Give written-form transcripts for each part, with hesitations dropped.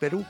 Perú.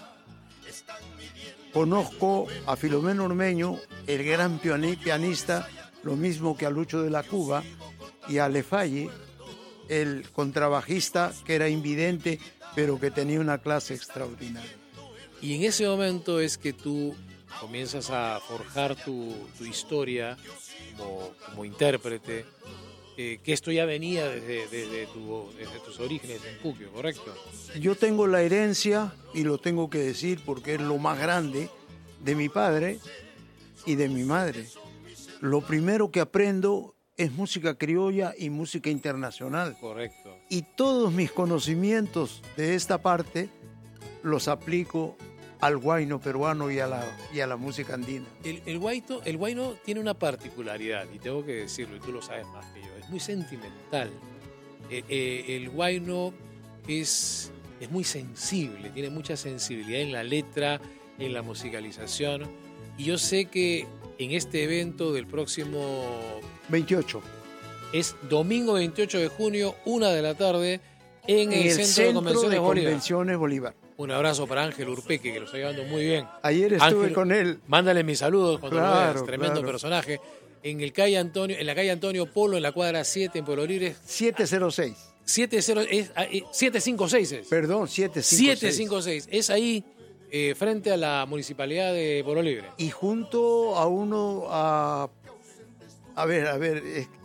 Conozco a Filomeno Ormeño, el gran pianista, lo mismo que a Lucho de la Cuba, y a Lefalle, el contrabajista que era invidente, pero que tenía una clase extraordinaria. Y en ese momento es que tú comienzas a forjar tu historia como intérprete, que esto ya venía desde tus orígenes en Puquio, ¿correcto? Yo tengo la herencia, y lo tengo que decir porque es lo más grande, de mi padre y de mi madre. Lo primero que aprendo es música criolla y música internacional. Correcto. Y todos mis conocimientos de esta parte los aplico al huayno peruano y a la música andina. El huayno tiene una particularidad, y tengo que decirlo, y tú lo sabes más que yo, es muy sentimental. El huayno es muy sensible, tiene mucha sensibilidad en la letra, en la musicalización, y yo sé que en este evento del próximo 28. Es domingo 28 de junio, 1 de la tarde, en el Centro de Convenciones Bolívar. Un abrazo para Ángel Urpeque, que lo está llevando muy bien. Ayer estuve Ángel, con él. Mándale mis saludos cuando lo veas. Tremendo personaje. En la calle Antonio Polo, en la cuadra 7, en Pueblo Libre. 706. 756 es. Perdón, 756. 756. Es ahí, frente a la Municipalidad de Pueblo Libre. Y junto a ver,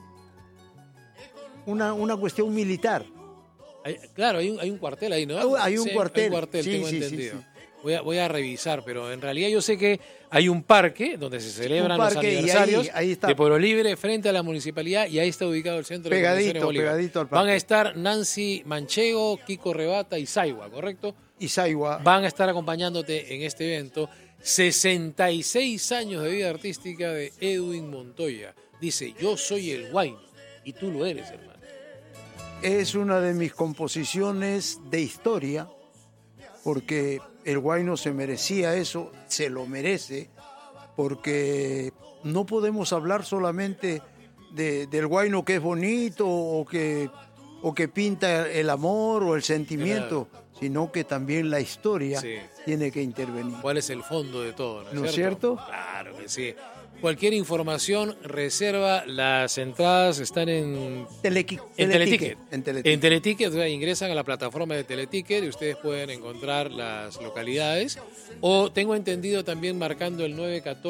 una cuestión militar. Claro, hay un cuartel ahí, ¿no? Hay un cuartel. Hay un cuartel, sí, tengo sí, entendido. Sí. Voy a revisar, pero en realidad yo sé que hay un parque donde se celebran los aniversarios ahí está. de Pueblo Libre frente a la municipalidad, y ahí está ubicado el Centro de Convenciones Bolívar. Pegadito al parque. Van a estar Nancy Manchego, Kiko Rebata y Saiwa, ¿correcto? Y Saiwa. Van a estar acompañándote en este evento. 66 años de vida artística de Edwin Montoya. Dice, yo soy el huayno y tú lo eres, hermano. Es una de mis composiciones de historia, porque el huayno se merecía eso, se lo merece, porque no podemos hablar solamente del huayno que es bonito o que pinta el amor o el sentimiento, claro, sino que también la historia tiene que intervenir. ¿Cuál es el fondo de todo? ¿No es cierto? Claro que sí. Cualquier información, reserva, las entradas están en Teleticket. En Teleticket, ingresan a la plataforma de Teleticket y ustedes pueden encontrar las localidades. O tengo entendido también marcando el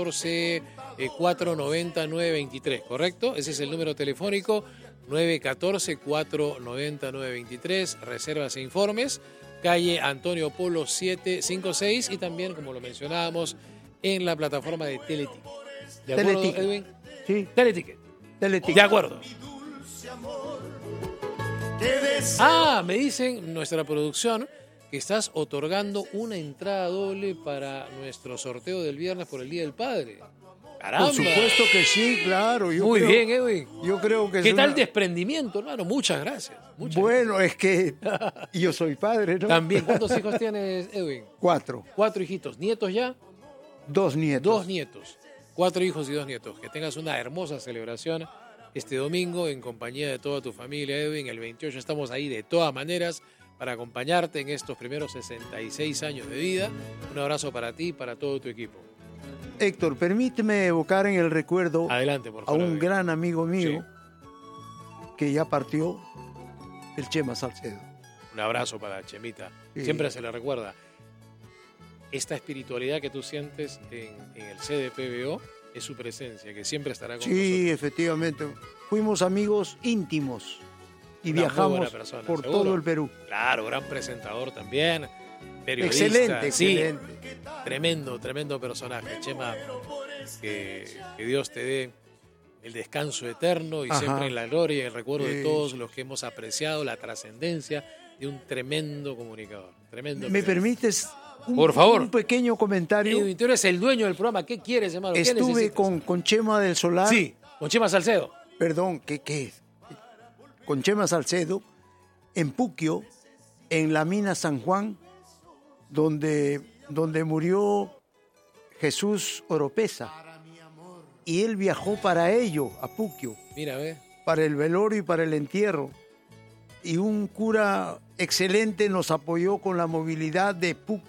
914-490-923, ¿correcto? Ese es el número telefónico, 914-490-923, reservas e informes. Calle Antonio Polo 756 y también, como lo mencionábamos, en la plataforma de Teleticket. ¿De acuerdo, Edwin? Sí. Teleticket. De acuerdo. Me dicen nuestra producción que estás otorgando una entrada doble para nuestro sorteo del viernes por el Día del Padre. ¡Caramba! Por supuesto que sí, claro. Muy bien, Edwin. Yo creo que ¿Qué tal desprendimiento, hermano? Muchas gracias. Bueno, es que yo soy padre, ¿no? También. ¿Cuántos hijos tienes, Edwin? 4. 4 hijitos. ¿Nietos ya? 2 nietos. 2 nietos. 4 hijos y 2 nietos. Que tengas una hermosa celebración este domingo en compañía de toda tu familia, Edwin. El 28 estamos ahí de todas maneras para acompañarte en estos primeros 66 años de vida. Un abrazo para ti y para todo tu equipo. Héctor, permíteme evocar en el recuerdo Adelante, por favor, a un gran amigo mío, sí, que ya partió, el Chema Salcedo. Un abrazo para Chemita. Sí. Siempre se le recuerda. Esta espiritualidad que tú sientes en el CDPBO es su presencia, que siempre estará con nosotros. Sí, efectivamente. Fuimos amigos íntimos y viajamos persona, por seguro. todo el Perú. Claro, gran presentador también, periodista. Excelente. Tremendo personaje. Chema, que Dios te dé el descanso eterno y siempre en la gloria y el recuerdo de todos los que hemos apreciado la trascendencia de un tremendo comunicador. ¿Me permites por favor, un pequeño comentario? Tú eres el dueño del programa. ¿Qué quieres, hermano? Estuve con Chema del Solar. Sí, con Chema Salcedo. Perdón, ¿qué es? Con Chema Salcedo en Puquio, en la mina San Juan, donde murió Jesús Oropesa. Y él viajó para ello, a Puquio. Mira, ve. Para el velorio y para el entierro. Y un cura excelente nos apoyó con la movilidad de